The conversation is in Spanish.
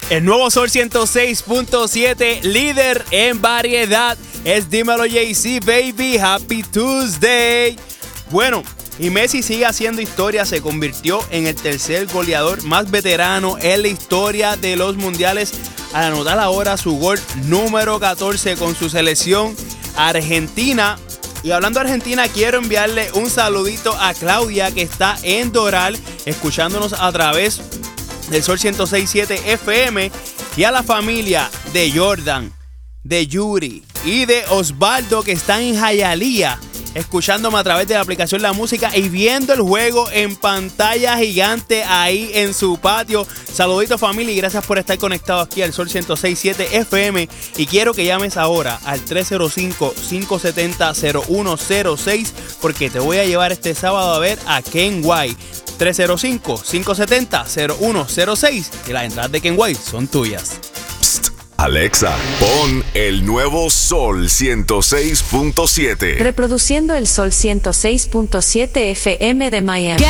El nuevo Sol 106.7, líder en variedad, es Dímelo Jay-Z, baby, Happy Tuesday. Bueno, y Messi sigue haciendo historia, se convirtió en el tercer goleador más veterano en la historia de los mundiales al anotar ahora su gol número 14 con su selección argentina. Y hablando de Argentina, quiero enviarle un saludito a Claudia, que está en Doral, escuchándonos a través del Sol 106.7 FM, y a la familia de Jordan, de Yuri y de Osvaldo, que están en Hialeah, escuchándome a través de la aplicación La Música y viendo el juego en pantalla gigante ahí en su patio. Saludito, familia, y gracias por estar conectado aquí al Sol 106.7 FM. Y quiero que llames ahora al 305-570-0106, porque te voy a llevar este sábado a ver a Ken White. 305-570-0106, y las entradas de Ken White son tuyas. Psst, Alexa, pon el nuevo Sol 106.7. Reproduciendo el Sol 106.7 FM de Miami.